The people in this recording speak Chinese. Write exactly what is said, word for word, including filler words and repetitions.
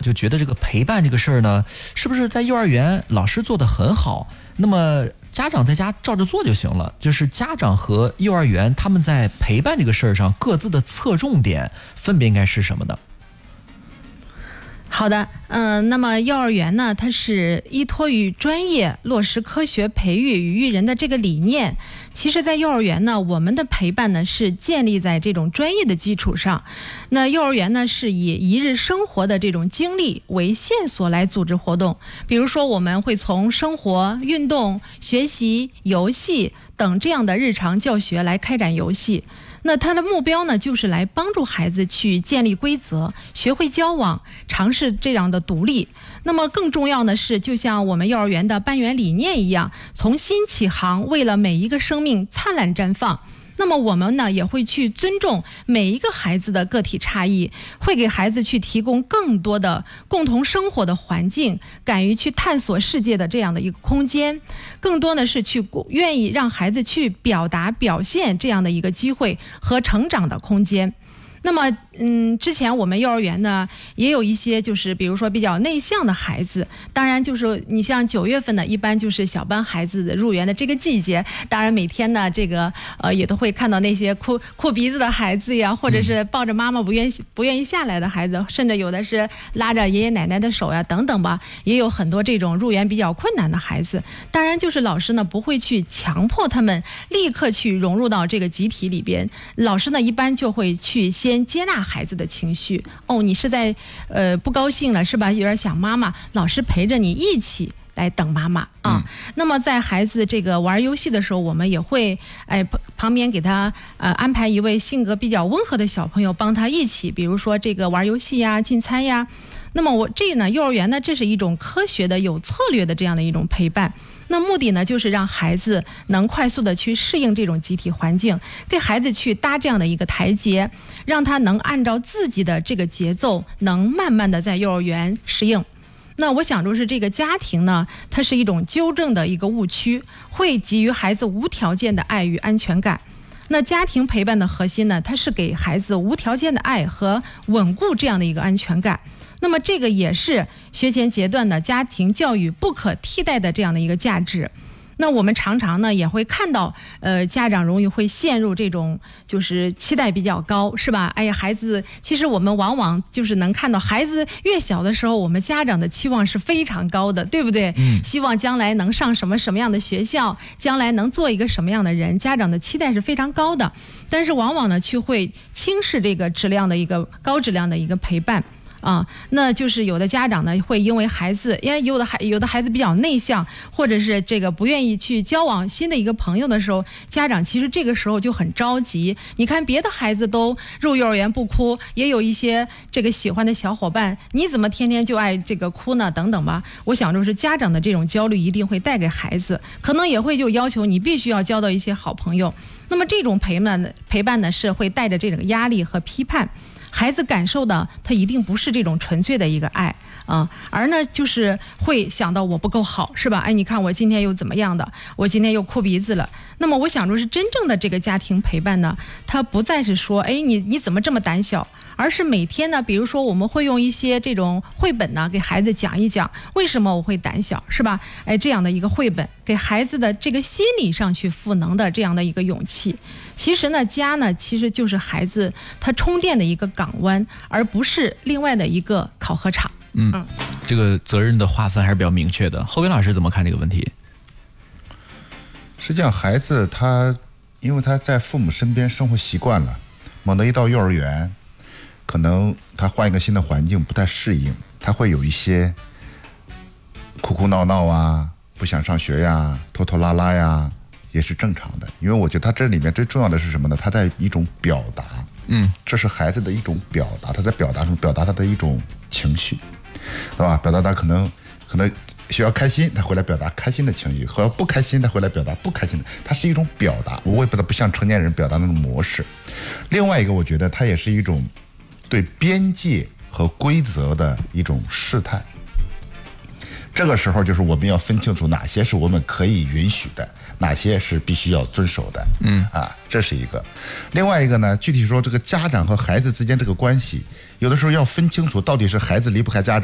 就觉得这个陪伴这个事儿呢，是不是在幼儿园老师做得很好，那么家长在家照着做就行了？就是家长和幼儿园他们在陪伴这个事儿上各自的侧重点分别应该是什么呢？ 好的，嗯、呃，那么幼儿园呢，它是依托于专业落实科学培育与育人的这个理念。其实，在幼儿园呢，我们的陪伴呢是建立在这种专业的基础上。那幼儿园呢是以一日生活的这种经历为线索来组织活动，比如说我们会从生活、运动、学习、游戏等这样的日常教学来开展游戏。那它的目标呢，就是来帮助孩子去建立规则，学会交往，尝试这样的独立。那么更重要的是，就像我们幼儿园的班园理念一样，从心起航，为了每一个生命灿烂绽放。那么我们呢，也会去尊重每一个孩子的个体差异，会给孩子去提供更多的共同生活的环境，敢于去探索世界的这样的一个空间，更多的是去愿意让孩子去表达表现这样的一个机会和成长的空间。那么，嗯，之前我们幼儿园呢也有一些就是比如说比较内向的孩子，当然就是你像九月份呢，一般就是小班孩子入园的这个季节，当然每天呢这个呃也都会看到那些哭哭鼻子的孩子呀，或者是抱着妈妈不愿意不愿意下来的孩子，甚至有的是拉着爷爷奶奶的手呀等等吧，也有很多这种入园比较困难的孩子。当然就是老师呢不会去强迫他们立刻去融入到这个集体里边，老师呢一般就会去先接纳孩子的情绪。哦，你是在呃不高兴了是吧？有点想妈妈，老师陪着你一起来等妈妈啊。嗯、那么在孩子这个玩游戏的时候，我们也会哎旁边给他呃安排一位性格比较温和的小朋友帮他一起，比如说这个玩游戏呀、进餐呀。那么我这呢，幼儿园呢，这是一种科学的、有策略的这样的一种陪伴。那目的呢，就是让孩子能快速的去适应这种集体环境，给孩子去搭这样的一个台阶，让他能按照自己的这个节奏，能慢慢的在幼儿园适应。那我想就是这个家庭呢，它是一种纠正的一个误区，会给予孩子无条件的爱与安全感。那家庭陪伴的核心呢，它是给孩子无条件的爱和稳固这样的一个安全感。那么这个也是学前阶段的家庭教育不可替代的这样的一个价值。那我们常常呢也会看到，呃，家长容易会陷入这种就是期待比较高，是吧？哎呀，孩子，其实我们往往就是能看到，孩子越小的时候，我们家长的期望是非常高的，对不对？嗯。希望将来能上什么什么样的学校，将来能做一个什么样的人，家长的期待是非常高的。但是往往呢，却会轻视这个质量的一个高质量的一个陪伴。啊，那就是有的家长呢会因为孩子，因为有的孩有的孩子比较内向，或者是这个不愿意去交往新的一个朋友的时候，家长其实这个时候就很着急。你看别的孩子都入幼儿园不哭，也有一些这个喜欢的小伙伴，你怎么天天就爱这个哭呢？等等吧。我想就是家长的这种焦虑一定会带给孩子，可能也会就要求你必须要交到一些好朋友。那么这种陪伴陪伴呢是会带着这种压力和批判。孩子感受的他一定不是这种纯粹的一个爱啊，而呢就是会想到我不够好，是吧？哎，你看我今天又怎么样的，我今天又哭鼻子了。那么我想说是真正的这个家庭陪伴呢，它不再是说哎你你怎么这么胆小，而是每天呢，比如说我们会用一些这种绘本呢给孩子讲一讲为什么我会胆小，是吧？哎，这样的一个绘本给孩子的这个心理上去赋能的这样的一个勇气。其实呢，家呢其实就是孩子他充电的一个港湾，而不是另外的一个考核场。 嗯，嗯这个责任的划分还是比较明确的。后边老师怎么看这个问题？ 实际上，孩子他因为他在父母身边生活习惯了，猛地一到幼儿园，可能他换一个新的环境不太适应，他会有一些哭哭闹闹啊，不想上学呀，拖拖拉拉呀。也是正常的，因为我觉得他这里面最重要的是什么呢？他在一种表达，嗯，这是孩子的一种表达，他在表达什么？表达他的一种情绪，对吧？表达他可能可能需要开心，他回来表达开心的情绪；和不开心，他回来表达不开心的。它是一种表达，我也不得不像成年人表达那种模式。另外一个，我觉得它也是一种对边界和规则的一种试探。这个时候就是我们要分清楚哪些是我们可以允许的，哪些是必须要遵守的。嗯啊，这是一个。另外一个呢，具体说这个家长和孩子之间这个关系，有的时候要分清楚到底是孩子离不开家长。